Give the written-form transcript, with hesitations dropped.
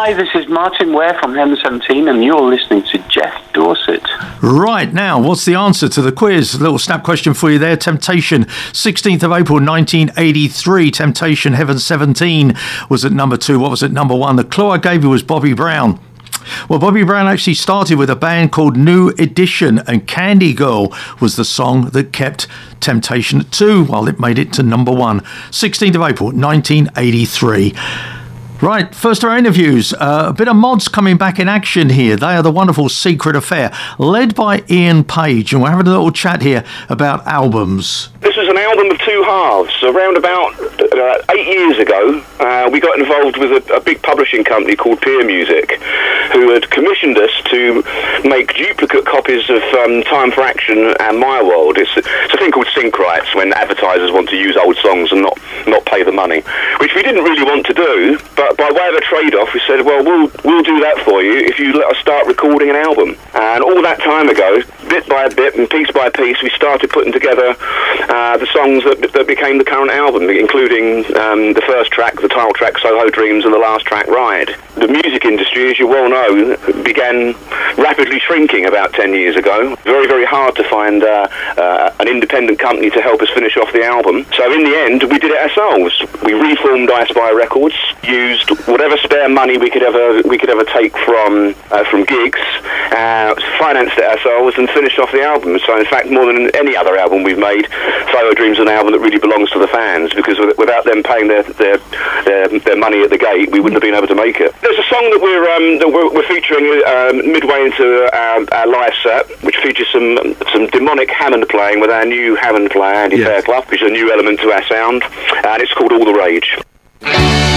Hi, this is Martin Ware from Heaven 17, and you're listening to Jeff Dorset. Right, now, what's the answer to the quiz? A little snap question for you there. Temptation, 16th of April 1983. Temptation, Heaven 17 was at number 2. What was at number 1? The clue I gave you was Bobby Brown. Well, Bobby Brown actually started with a band called New Edition, and Candy Girl was the song that kept Temptation at 2 while it made it to number 1. 16th of April 1983. Right, first of our interviews, a bit of mods coming back in action here. They are the wonderful Secret Affair, led by Ian Page, and we're having a little chat here about albums. This is an album of two halves. Around about 8 years ago, we got involved with a big publishing company called Peer Music, who had commissioned us to make duplicate copies of Time for Action and My World. It's a thing called sync rights, when advertisers want to use old songs and not pay the money, which we didn't really want to do, but by way of a trade-off, we said, well, we'll do that for you if you let us start recording an album. And all that time ago, bit by bit and piece by piece, we started putting together the songs that became the current album, including the first track, the title track, Soho Dreams, and the last track, Ride. The music industry, as you well know, began rapidly shrinking about 10 years ago. Very, very hard to find an independent company to help us finish off the album. So in the end, we did it ourselves. We reformed I Spy Records, used whatever spare money we could ever take from gigs, financed it ourselves, and finished off the album. So in fact, more than any other album we've made, Soho Dreams is an album that really belongs to the fans, because without them paying their money at the gate, we wouldn't have been able to make it. There's a song that we're featuring midway into our live set, which features some demonic Hammond playing with our new Hammond player, Andy Fairclough, which is a new element to our sound, and it's called All the Rage.